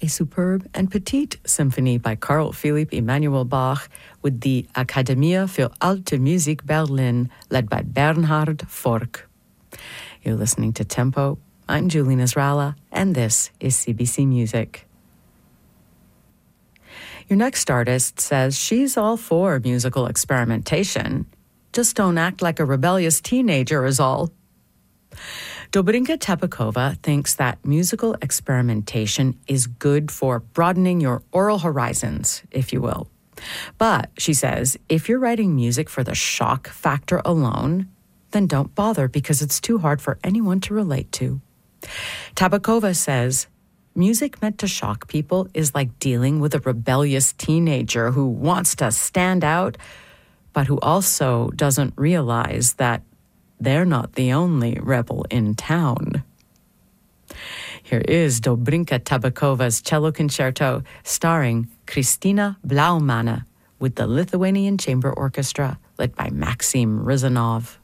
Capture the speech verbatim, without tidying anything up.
a superb and petite symphony by Carl Philipp Emanuel Bach with the Akademie für Alte Musik Berlin, led by Bernhard Fork. You're listening to Tempo. I'm Julie Nasrallah, and this is C B C Music. Your next artist says she's all for musical experimentation. Just don't act like a rebellious teenager is all. Dobrinka Tepakova thinks that musical experimentation is good for broadening your oral horizons, if you will. But, she says, if you're writing music for the shock factor alone, then don't bother because it's too hard for anyone to relate to. Tabakova says, music meant to shock people is like dealing with a rebellious teenager who wants to stand out, but who also doesn't realize that they're not the only rebel in town. Here is Dobrinka Tabakova's cello concerto starring Kristina Blaumana with the Lithuanian Chamber Orchestra led by Maxim Rizanov.